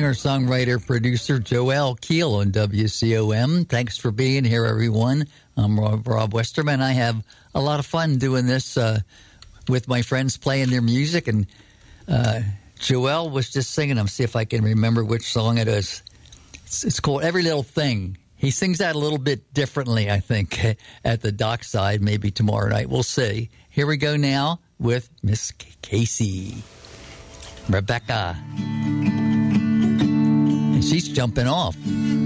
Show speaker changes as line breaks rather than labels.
singer-songwriter, producer Joel Keel on WCOM. Thanks for being here, everyone. I'm Rob Westerman. I have a lot of fun doing this with my friends playing their music. And Joel was just singing them. See if I can remember which song it is. It's called Every Little Thing. He sings that a little bit differently, I think, at the dockside, maybe tomorrow night. We'll see. Here we go now with Miss Casey. Rebecca. And she's jumping off.